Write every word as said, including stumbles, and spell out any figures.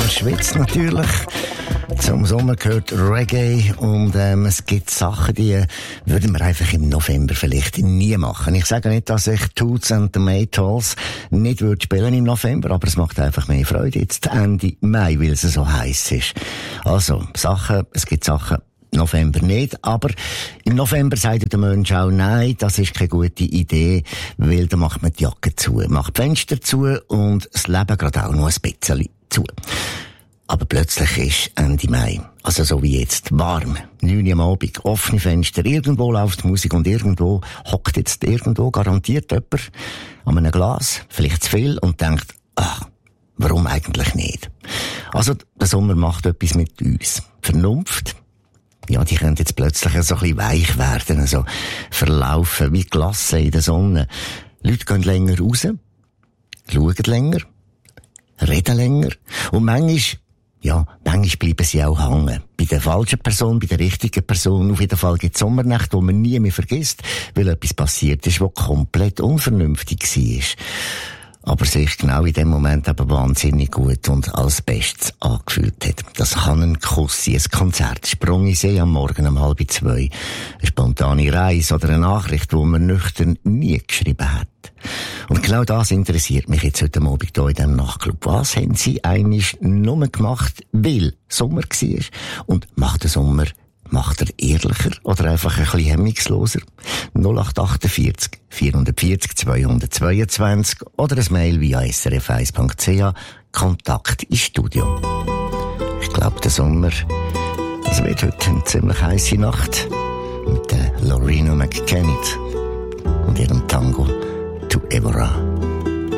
man schwitzt natürlich. Zum Sommer gehört Reggae und ähm, es gibt Sachen, die würden wir einfach im November vielleicht nie machen. Ich sage nicht, dass ich Toots and the Maytals nicht würde spielen im November, aber es macht einfach mehr Freude jetzt Ende Mai, weil es so heiß ist. Also, Sachen, es gibt Sachen, November nicht, aber im November sagt der Mensch auch, nein, das ist keine gute Idee, weil da macht man die Jacke zu, macht die Fenster zu und das Leben gerade auch noch ein bisschen zu. Aber plötzlich ist Ende Mai, also so wie jetzt, warm, neun Uhr am Abend, offene Fenster, irgendwo läuft Musik und irgendwo hockt jetzt irgendwo garantiert jemand an einem Glas, vielleicht zu viel, und denkt, ach, warum eigentlich nicht? Also der Sommer macht etwas mit uns. Vernunft, ja, die können jetzt plötzlich so ein bisschen weich werden, so verlaufen wie Glasse in der Sonne. Leute gehen länger raus, schauen länger, reden länger und manchmal, ja, manchmal bleiben sie auch hängen. Bei der falschen Person, bei der richtigen Person. Auf jeden Fall gibt es Sommernächte, die man nie mehr vergisst, weil etwas passiert ist, was komplett unvernünftig war. Aber sich genau in dem Moment eben wahnsinnig gut und als Bestes angefühlt hat. Das kann ein Kuss sein, ein Konzert, Sprung in See am Morgen um halb zwei, eine spontane Reise oder eine Nachricht, die man nüchtern nie geschrieben hat. Und genau das interessiert mich jetzt heute Abend hier in diesem Nachtclub. Was haben Sie eigentlich nur gemacht, weil Sommer war? Und macht der Sommer, macht er ehrlicher oder einfach ein bisschen hemmungsloser? null acht achtundvierzig, vierhundertvierzig, zweihundertzweiundzwanzig oder ein Mail via s r f eins punkt c h, Kontakt ins Studio. Ich glaube, der Sommer, es wird heute eine ziemlich heisse Nacht mit der Lorena McKennitt und ihrem Tango To Evora.